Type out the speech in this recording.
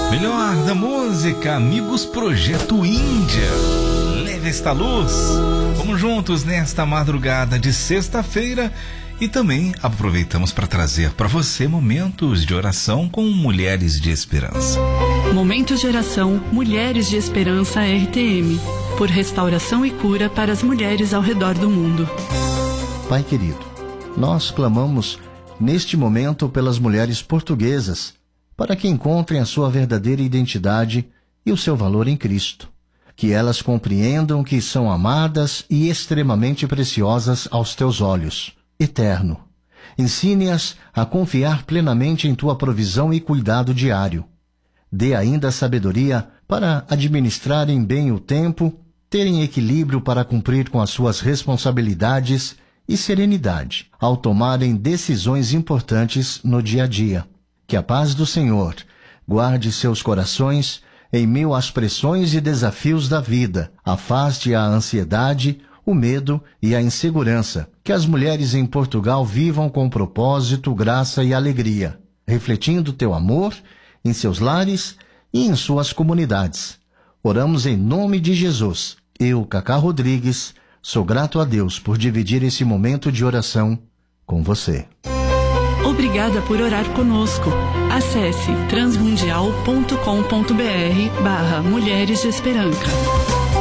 Melhor da música, amigos Projeto Índia. Leve esta luz. Vamos juntos nesta madrugada de sexta-feira e também aproveitamos para trazer para você momentos de oração com Mulheres de Esperança. Momentos de oração Mulheres de Esperança RTM, por restauração e cura para as mulheres ao redor do mundo. Pai querido, nós clamamos neste momento pelas mulheres portuguesas, para que encontrem a sua verdadeira identidade e o seu valor em Cristo. Que elas compreendam que são amadas e extremamente preciosas aos teus olhos, eterno. Ensine-as a confiar plenamente em tua provisão e cuidado diário. Dê ainda sabedoria para administrarem bem o tempo, terem equilíbrio para cumprir com as suas responsabilidades e serenidade ao tomarem decisões importantes no dia a dia. Que a paz do Senhor guarde seus corações em meio às pressões e desafios da vida. Afaste a ansiedade, o medo e a insegurança. Que as mulheres em Portugal vivam com propósito, graça e alegria, refletindo teu amor em seus lares e em suas comunidades. Oramos em nome de Jesus. Eu, Cacá Rodrigues, sou grato a Deus por dividir esse momento de oração com você. Obrigada por orar conosco. Acesse transmundial.com.br/Mulheres de Esperança.